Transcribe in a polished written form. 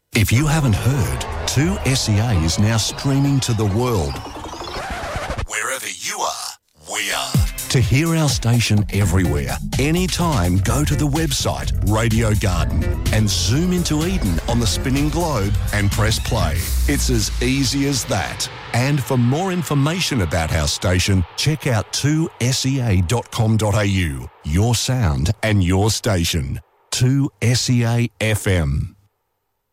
If you haven't heard, 2SEA is now streaming to the world. Wherever you are, we are. To hear our station everywhere, anytime, go to the website Radio Garden and zoom into Eden on the spinning globe and press play. It's as easy as that. And for more information about our station, check out 2sea.com.au. Your sound and your station. 2SEA FM.